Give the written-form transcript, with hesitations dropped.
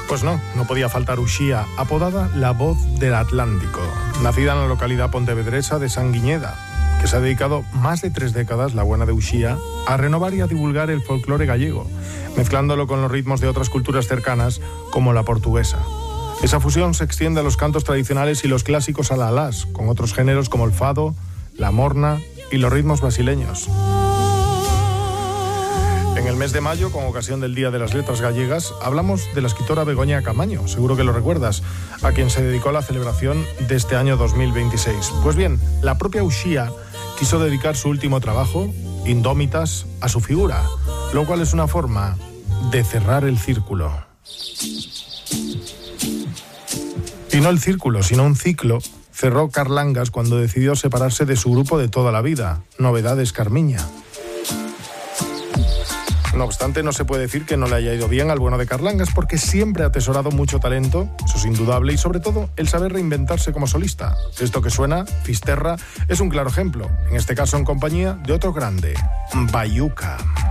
Pues no podía faltar Uxía, apodada la voz del Atlántico. Nacida en la localidad pontevedresa de Sanguiñeda, que se ha dedicado más de 3 décadas, la buena de Uxía, a renovar y a divulgar el folclore gallego, mezclándolo con los ritmos de otras culturas cercanas, como la portuguesa. Esa fusión se extiende a los cantos tradicionales y los clásicos alalás, con otros géneros como el fado, la morna y los ritmos brasileños. En el mes de mayo, con ocasión del Día de las Letras Gallegas, hablamos de la escritora Begoña Camaño, seguro que lo recuerdas, a quien se dedicó la celebración de este año 2026. Pues bien, la propia Uxía quiso dedicar su último trabajo, Indómitas, a su figura, lo cual es una forma de cerrar el círculo. Y no el círculo, sino un ciclo, cerró Carlangas cuando decidió separarse de su grupo de toda la vida, Novedades Carmiña. No obstante, no se puede decir que no le haya ido bien al bueno de Carlangas, porque siempre ha atesorado mucho talento, eso es indudable, y sobre todo el saber reinventarse como solista. Esto que suena, Fisterra, es un claro ejemplo, en este caso en compañía de otro grande, Bayuca.